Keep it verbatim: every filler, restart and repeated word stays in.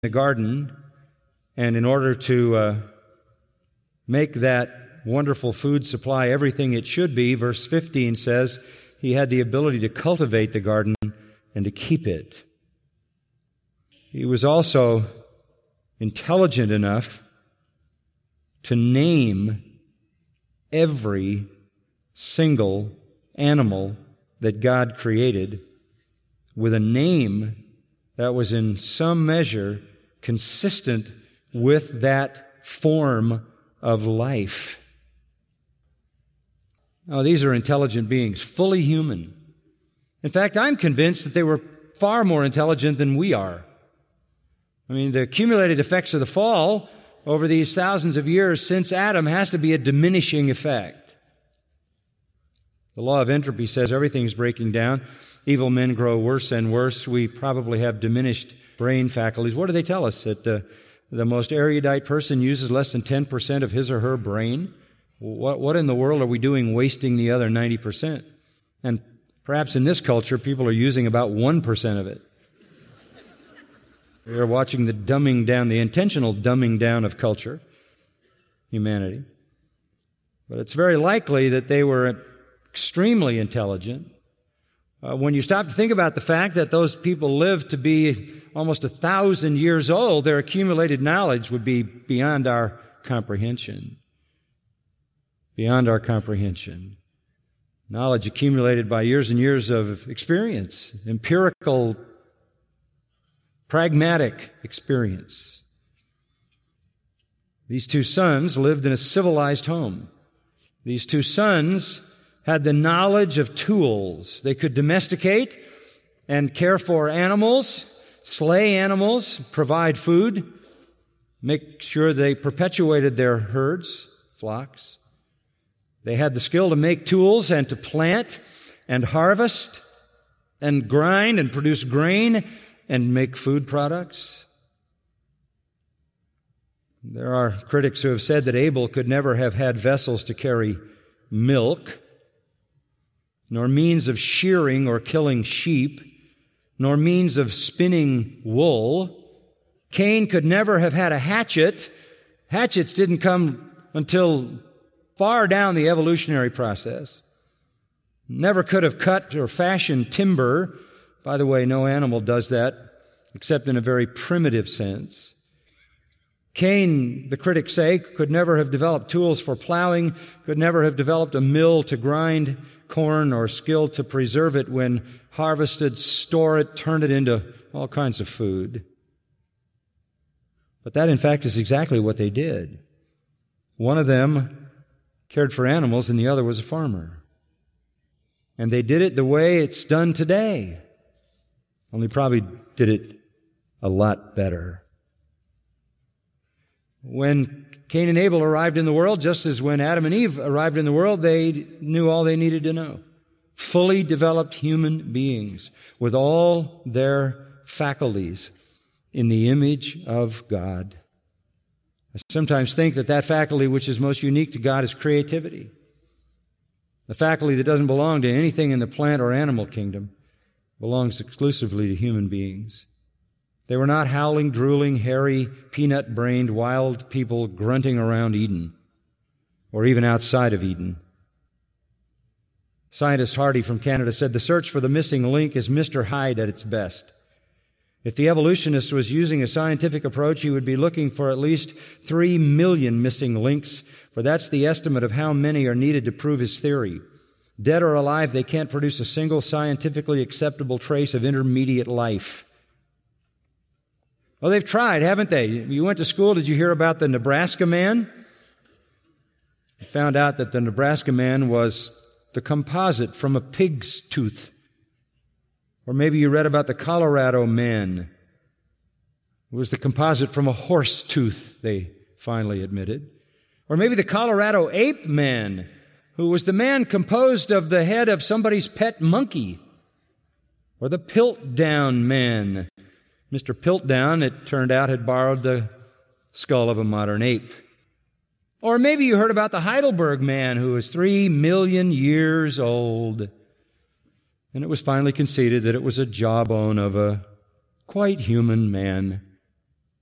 the garden, and in order to uh, make that wonderful food supply everything it should be, verse fifteen says, he had the ability to cultivate the garden and to keep it. He was also intelligent enough to name every single animal that God created with a name that was in some measure consistent with that form of life. Now, these are intelligent beings, fully human. In fact, I'm convinced that they were far more intelligent than we are. I mean, the accumulated effects of the fall over these thousands of years since Adam has to be a diminishing effect. The law of entropy says everything's breaking down. Evil men grow worse and worse. We probably have diminished brain faculties. What do they tell us? That uh, the most erudite person uses less than ten percent of his or her brain? What, what in the world are we doing wasting the other ninety percent? And perhaps in this culture, people are using about one percent of it. We are watching the dumbing down, the intentional dumbing down of culture, humanity. But it's very likely that they were extremely intelligent. Uh, when you stop to think about the fact that those people lived to be almost a thousand years old, their accumulated knowledge would be beyond our comprehension. Beyond our comprehension. Knowledge accumulated by years and years of experience, empirical, pragmatic experience. These two sons lived in a civilized home. These two sons had the knowledge of tools. They could domesticate and care for animals, slay animals, provide food, make sure they perpetuated their herds, flocks. They had the skill to make tools and to plant and harvest and grind and produce grain and make food products. There are critics who have said that Abel could never have had vessels to carry milk, nor means of shearing or killing sheep, nor means of spinning wool. Cain could never have had a hatchet. Hatchets didn't come until far down the evolutionary process. Never could have cut or fashioned timber. By the way, no animal does that, except in a very primitive sense. Cain, the critics say, could never have developed tools for plowing, could never have developed a mill to grind corn or skill to preserve it when harvested, store it, turn it into all kinds of food. But that, in fact, is exactly what they did. One of them cared for animals and the other was a farmer. And they did it the way it's done today. Only probably did it a lot better. When Cain and Abel arrived in the world, just as when Adam and Eve arrived in the world, they knew all they needed to know. Fully developed human beings with all their faculties in the image of God. I sometimes think that that faculty which is most unique to God is creativity. The faculty that doesn't belong to anything in the plant or animal kingdom belongs exclusively to human beings. They were not howling, drooling, hairy, peanut-brained, wild people grunting around Eden, or even outside of Eden. Scientist Hardy from Canada said, "The search for the missing link is Mister Hyde at its best. If the evolutionist was using a scientific approach, he would be looking for at least three million missing links, for that's the estimate of how many are needed to prove his theory. Dead or alive, they can't produce a single scientifically acceptable trace of intermediate life." Well, they've tried, haven't they? You went to school, did you hear about the Nebraska man? You found out that the Nebraska man was the composite from a pig's tooth. Or maybe you read about the Colorado man. It was the composite from a horse tooth, they finally admitted. Or maybe the Colorado ape man, who was the man composed of the head of somebody's pet monkey. Or the Piltdown man. Mister Piltdown, it turned out, had borrowed the skull of a modern ape. Or maybe you heard about the Heidelberg man, who was three million years old. And it was finally conceded that it was a jawbone of a quite human man.